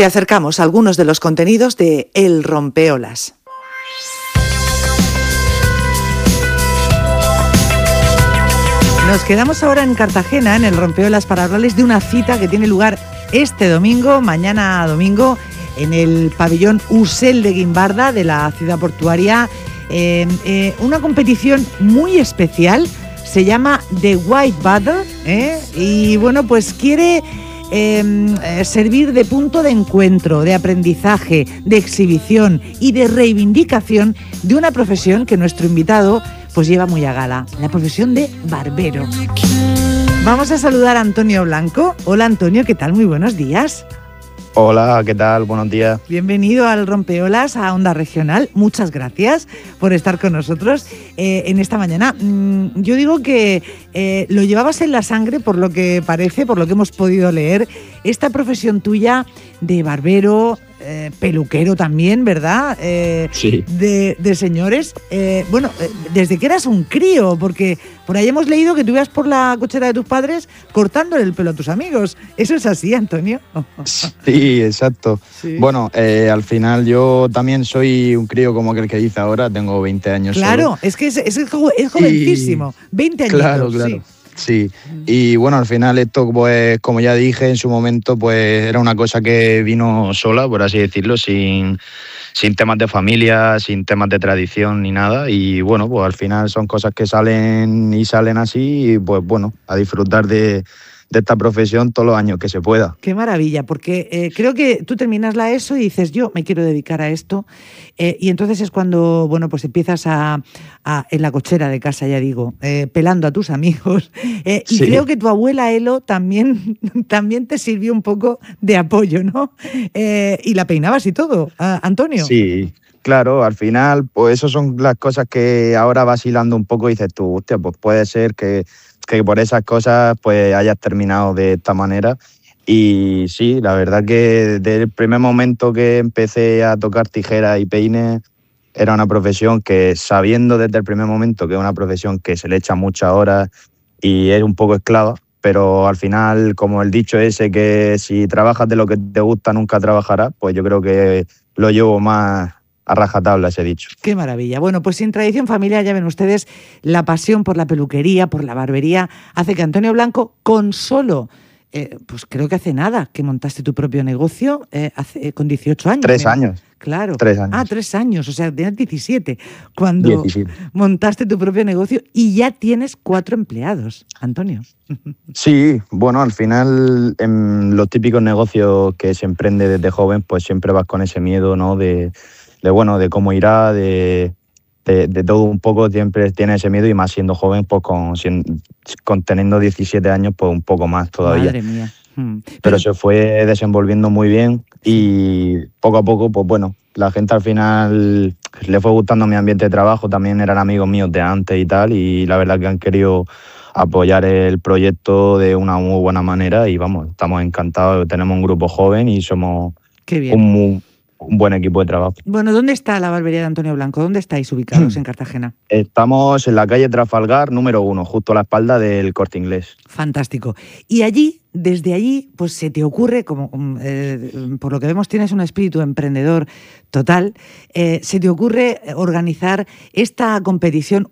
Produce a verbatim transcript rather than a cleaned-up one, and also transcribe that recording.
Te acercamos a algunos de los contenidos de El Rompeolas. Nos quedamos ahora en Cartagena, en El Rompeolas, para hablarles de una cita que tiene lugar este domingo, mañana domingo, en el pabellón Usel de Guimbarda de la ciudad portuaria. Eh, eh, una competición muy especial, se llama The White Battle, ¿eh? y bueno, pues quiere eh, eh, servir de punto de encuentro, de aprendizaje, de exhibición y de reivindicación de una profesión que nuestro invitado pues lleva muy a gala, la profesión de barbero. Vamos a saludar a Antonio Blanco. Hola Antonio, ¿qué tal? Muy buenos días. Hola, ¿qué tal? Buenos días. Bienvenido al Rompeolas, a Onda Regional. Muchas gracias por estar con nosotros eh, en esta mañana. Mm, yo digo que eh, lo llevabas en la sangre, por lo que parece, por lo que hemos podido leer, esta profesión tuya de barbero, eh, peluquero también, ¿verdad? Eh, sí. De, de señores. Eh, bueno, eh, desde que eras un crío, porque por ahí hemos leído que tú ibas por la cochera de tus padres cortándole el pelo a tus amigos. ¿Eso es así, Antonio? Sí, exacto. Sí. Bueno, eh, al final yo también soy un crío como aquel que dice ahora, tengo veinte años. Claro, solo. es que es, es, es jovencísimo, y... veinte añitos. Claro, claro. Sí. Sí, y bueno, al final esto, pues como ya dije en su momento, pues era una cosa que vino sola, por así decirlo, sin, sin temas de familia, sin temas de tradición ni nada. Y bueno, pues al final son cosas que salen y salen así y pues bueno, a disfrutar de, de esta profesión todos los años que se pueda. Qué maravilla, porque eh, creo que tú terminas la ESO y dices, yo me quiero dedicar a esto, eh, y entonces es cuando, bueno, pues empiezas a, a en la cochera de casa, ya digo, eh, pelando a tus amigos, eh, y sí. Creo que tu abuela Elo también, también te sirvió un poco de apoyo, ¿no? Eh, y la peinabas y todo, ¿eh, Antonio? Sí. Claro, al final, pues eso son las cosas que ahora vas hilando un poco y dices tú, hostia, pues puede ser que, que por esas cosas pues hayas terminado de esta manera. Y sí, la verdad que desde el primer momento que empecé a tocar tijeras y peines, era una profesión que, sabiendo desde el primer momento que es una profesión que se le echa muchas horas y es un poco esclava, pero al final, como el dicho ese, que si trabajas de lo que te gusta nunca trabajarás, pues yo creo que lo llevo más a rajatabla ese dicho. Qué maravilla. Bueno, pues sin tradición familiar, ya ven ustedes, la pasión por la peluquería, por la barbería, hace que Antonio Blanco, con solo, eh, pues creo que hace nada, que montaste tu propio negocio, eh, hace, eh, con dieciocho años. Tres ¿no? años. Claro. Tres años. Ah, tres años, o sea, tenías diecisiete cuando diecisiete. Montaste tu propio negocio y ya tienes cuatro empleados, Antonio. Sí, bueno, al final en los típicos negocios que se emprende desde joven, pues siempre vas con ese miedo, ¿no? De, de bueno, de cómo irá, de, de, de todo un poco, siempre tienes ese miedo y más siendo joven, pues con, con teniendo diecisiete años, pues un poco más todavía. Madre mía. Pero, Pero se fue desenvolviendo muy bien y poco a poco, pues bueno, la gente al final le fue gustando mi ambiente de trabajo, también eran amigos míos de antes y tal, y la verdad que han querido apoyar el proyecto de una muy buena manera y vamos, estamos encantados, tenemos un grupo joven y somos Qué bien. un, un buen equipo de trabajo. Bueno, ¿dónde está la barbería de Antonio Blanco? ¿Dónde estáis ubicados en Cartagena? Estamos en la calle Trafalgar, número uno, justo a la espalda del Corte Inglés. Fantástico. Y allí, desde allí, pues se te ocurre, como eh, por lo que vemos tienes un espíritu emprendedor total, eh, se te ocurre organizar esta competición